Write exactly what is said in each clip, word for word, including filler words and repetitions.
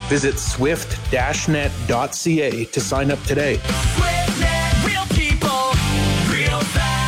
Visit swift dash net dot c a to sign up today. SwiftNet, real people, real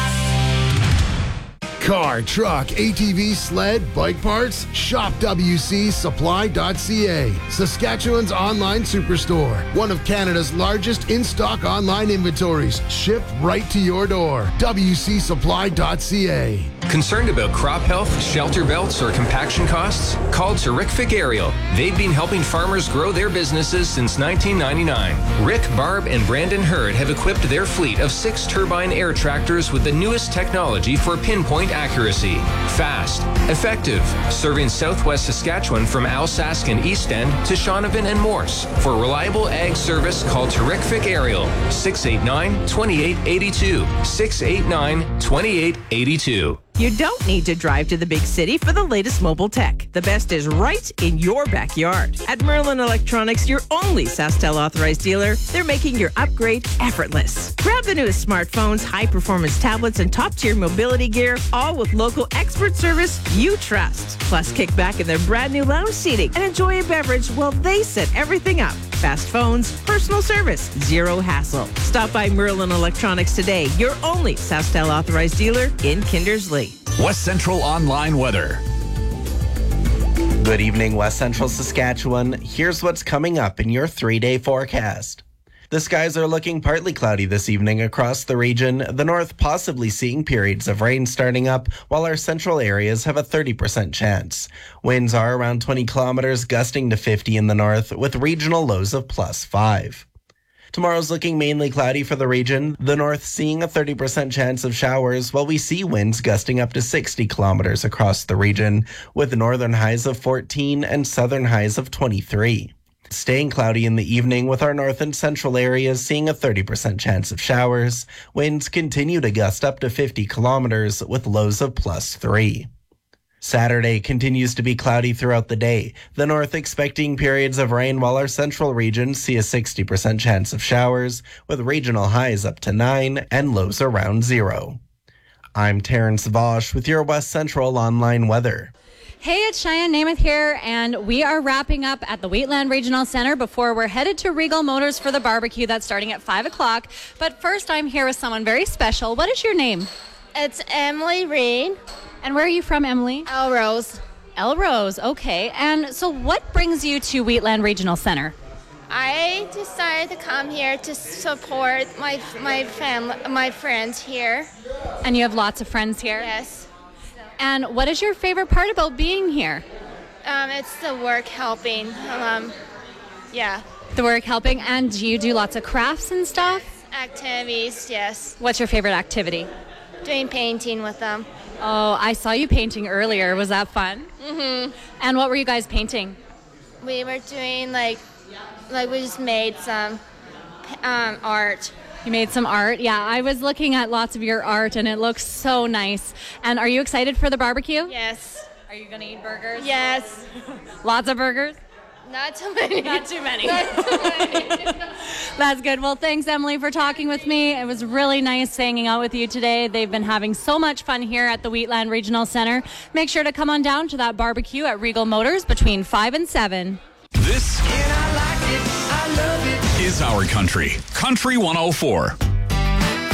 fast. Car, truck, A T V, sled, bike parts? Shop W C supply dot c a, Saskatchewan's online superstore. One of Canada's largest in-stock online inventories, shipped right to your door. W C supply dot c a. Concerned about crop health, shelter belts, or compaction costs? Call Terrific Aerial. They've been helping farmers grow their businesses since nineteen ninety-nine. Rick, Barb, and Brandon Hurd have equipped their fleet of six turbine air tractors with the newest technology for pinpoint accuracy. Fast, effective, serving southwest Saskatchewan from Alsace and East End to Shaunavon and Morse. For reliable ag service, call Terrific Aerial, six eight nine, two eight eight two, six eight nine, two eight eight two. You don't need to drive to the big city for the latest mobile tech. The best is right in your backyard. At Merlin Electronics, your only SaskTel authorized dealer, they're making your upgrade effortless. Grab the newest smartphones, high-performance tablets, and top-tier mobility gear, all with local expert service you trust. Plus, kick back in their brand new lounge seating and enjoy a beverage while they set everything up. Fast phones, personal service, zero hassle. Stop by Merlin Electronics today, your only SaskTel authorized dealer in Kindersley. West Central Online Weather. Good evening, West Central Saskatchewan. Here's what's coming up in your three-day forecast. The skies are looking partly cloudy this evening across the region, the north possibly seeing periods of rain starting up, while our central areas have a thirty percent chance. Winds are around twenty kilometers, gusting to fifty in the north, with regional lows of plus five. Tomorrow's looking mainly cloudy for the region, the north seeing a thirty percent chance of showers, while we see winds gusting up to sixty kilometers across the region, with northern highs of fourteen and southern highs of twenty-three. Staying cloudy in the evening, with our north and central areas seeing a thirty percent chance of showers. Winds continue to gust up to fifty kilometers, with lows of plus three. Saturday continues to be cloudy throughout the day, the north expecting periods of rain, while our central regions see a sixty percent chance of showers, with regional highs up to nine and lows around zero. I'm Terrence Vosh with your West Central Online Weather. Hey, it's Cheyenne Namath here, and we are wrapping up at the Wheatland Regional Center before we're headed to Regal Motors for the barbecue that's starting at five o'clock. But first, I'm here with someone very special. What is your name? It's Emily Reed. And where are you from, Emily? Elrose. Elrose, okay. And so what brings you to Wheatland Regional Center? I decided to come here to support my my family, my friends here. And you have lots of friends here? Yes. And what is your favorite part about being here? Um, it's the work helping. Um, yeah. The work helping. And do you do lots of crafts and stuff? Activities, yes. What's your favorite activity? Doing painting with them. Oh, I saw you painting earlier. Was that fun? Mm-hmm. And what were you guys painting? We were doing like, like we just made some um, art. You made some art? Yeah, I was looking at lots of your art and it looks so nice. And are you excited for the barbecue? Yes. Are you going to eat burgers? Yes. Lots of burgers? Not too many. Not too many. Not too many. That's good. Well, thanks, Emily, for talking with me. It was really nice hanging out with you today. They've been having so much fun here at the Wheatland Regional Center. Make sure to come on down to that barbecue at Regal Motors between five and seven. This And I like it, I love it. is our country. Country one oh four.